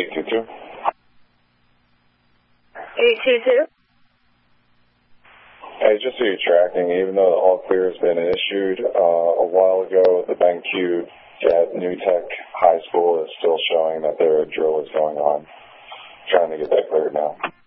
822. 822. Hey, just so you're tracking, even though the all clear has been issued a while ago, the BenQ at New Tech High School is still showing that their drill is going on. Trying to get that cleared now.